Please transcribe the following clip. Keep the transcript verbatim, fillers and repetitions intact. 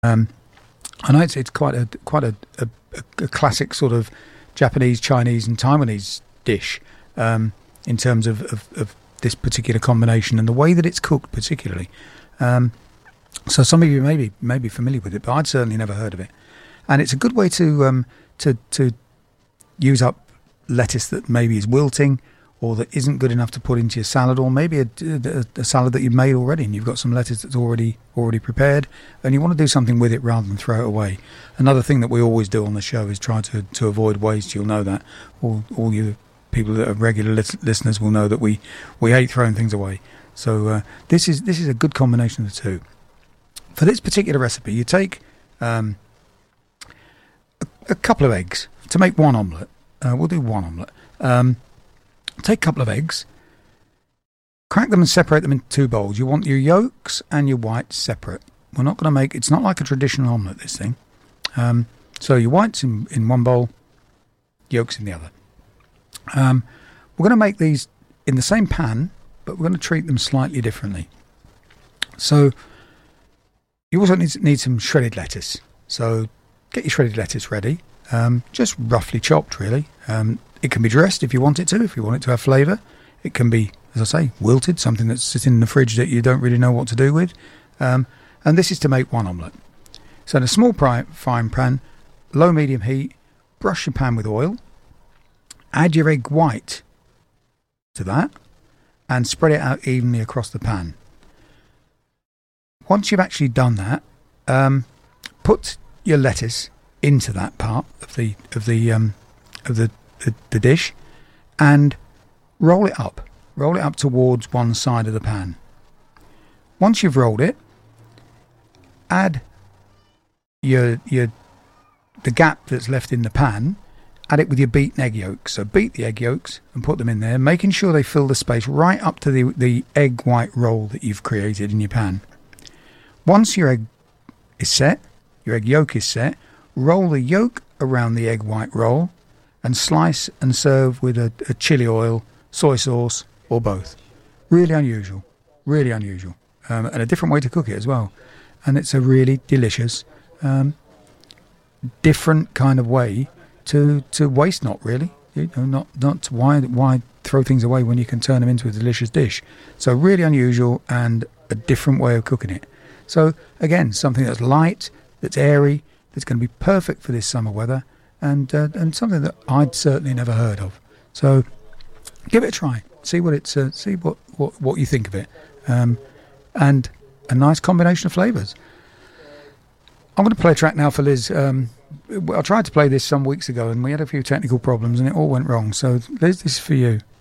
Um, I know it's it's quite a quite a, a, a classic sort of Japanese, Chinese, and Taiwanese dish um, in terms of, of, of this particular combination and the way that it's cooked, particularly. Um, so some of you may be, may be familiar with it, but I'd certainly never heard of it. And it's a good way to um, to to use up lettuce that maybe is wilting or that isn't good enough to put into your salad, or maybe a, a, a salad that you've made already and you've got some lettuce that's already already prepared and you want to do something with it rather than throw it away. Another thing that we always do on the show is try to, to avoid waste. You'll know that. All, all you people that are regular lis- listeners will know that we, we hate throwing things away. So uh, this is this is a good combination of the two. For this particular recipe, you take um, a, a couple of eggs to make one omelette. Uh, we'll do one omelette. Um, Take a couple of eggs, crack them and separate them into two bowls. You want your yolks and your whites separate. We're not going to make, it's not like a traditional omelette, this thing. Um, so your whites in, in one bowl, yolks in the other. Um, we're going to make these in the same pan, but we're going to treat them slightly differently. So you also need, need some shredded lettuce. So get your shredded lettuce ready, um, just roughly chopped really. Um, It can be dressed if you want it to, if you want it to have flavour. It can be, as I say, wilted, something that's sitting in the fridge that you don't really know what to do with. Um, and this is to make one omelette. So in a small pri- frying pan, low medium heat, brush your pan with oil, add your egg white to that, and spread it out evenly across the pan. Once you've actually done that, um, put your lettuce into that part of the of the um, of the The, the dish and roll it up roll it up towards one side of the pan. Once you've rolled it, add your your the gap that's left in the pan, add it with your beaten egg yolks. So beat the egg yolks and put them in there, making sure they fill the space right up to the, the egg white roll that you've created in your pan. Once your egg is set, your egg yolk is set, roll the yolk around the egg white roll and slice and serve with a, a chili oil, soy sauce, or both. Really unusual, really unusual. Um, and a different way to cook it as well. And it's a really delicious, um, different kind of way to, to waste not, really. You know, not, not why, why throw things away when you can turn them into a delicious dish. So really unusual and a different way of cooking it. So again, something that's light, that's airy, that's going to be perfect for this summer weather. And uh, and something that I'd certainly never heard of. So give it a try. See what it's uh, see what, what, what you think of it. Um, and a nice combination of flavours. I'm going to play a track now for Liz. Um, I tried to play this some weeks ago and we had a few technical problems and it all went wrong. So Liz, this is for you.